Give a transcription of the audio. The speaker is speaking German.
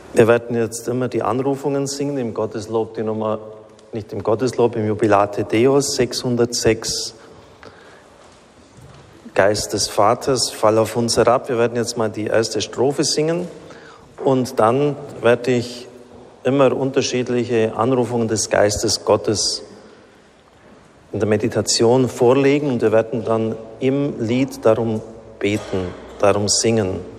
Wir werden jetzt immer die Anrufungen singen, im Gotteslob die Nummer, nicht im Gotteslob, im Jubilate Deus 606. Geist des Vaters, fall auf uns herab. Wir werden jetzt mal die erste Strophe singen und dann werde ich immer unterschiedliche Anrufungen des Geistes Gottes in der Meditation vorlegen und wir werden dann im Lied darum beten, darum singen.